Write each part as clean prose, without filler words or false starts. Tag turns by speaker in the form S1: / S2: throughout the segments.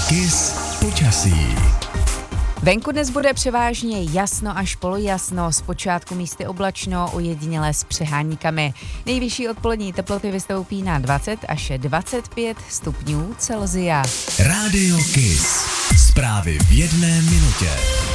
S1: KISS počasí.
S2: Venku dnes bude převážně jasno až polojasno, zpočátku místy oblačno, ojedinělé s přeháníkami. Nejvyšší odpolední teploty vystoupí na 20 až 25 stupňů Celsia.
S1: Rádio KISS. Zprávy v jedné minutě.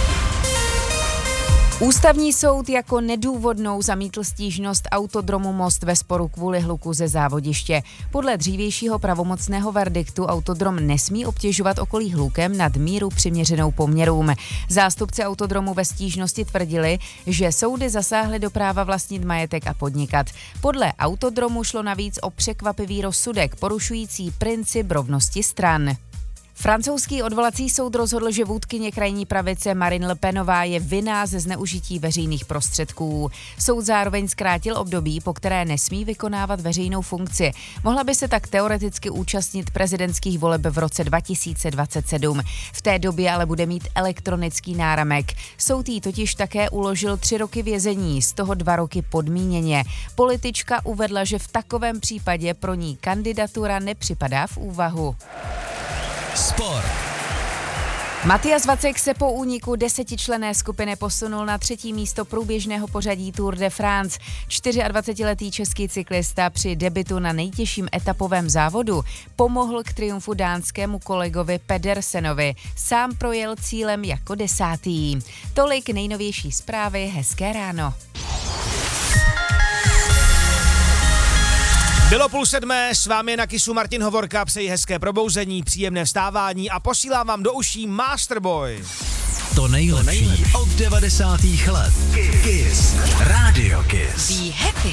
S2: Ústavní soud jako nedůvodnou zamítl stížnost Autodromu Most ve sporu kvůli hluku ze závodiště. Podle dřívějšího pravomocného verdiktu Autodrom nesmí obtěžovat okolí hlukem nad míru přiměřenou poměrům. Zástupci Autodromu ve stížnosti tvrdili, že soudy zasáhly do práva vlastnit majetek a podnikat. Podle Autodromu šlo navíc o překvapivý rozsudek porušující princip rovnosti stran. Francouzský odvolací soud rozhodl, že vůdkyně krajní pravice Marine Le Penová je vinná ze zneužití veřejných prostředků. Soud zároveň zkrátil období, po které nesmí vykonávat veřejnou funkci. Mohla by se tak teoreticky účastnit prezidentských voleb v roce 2027. V té době ale bude mít elektronický náramek. Soud jí totiž také uložil 3 roky vězení, z toho 2 roky podmíněně. Politička uvedla, že v takovém případě pro ní kandidatura nepřipadá v úvahu.
S1: Sport.
S2: Matthias Vacek se po úniku 10členné skupiny posunul na 3. místo průběžného pořadí Tour de France. 24letý český cyklista při debutu na nejtěžším etapovém závodu pomohl k triumfu dánskému kolegovi Pedersenovi. Sám projel cílem jako 10. Tolik nejnovější zprávy, hezké ráno.
S3: Bylo 6:30, s vámi je na KISSu Martin Hovorka, přeji hezké probouzení, příjemné vstávání a posílám vám do uší Masterboy.
S1: To nejlepší od 90. let. KISS. Rádio KISS.
S2: Be happy.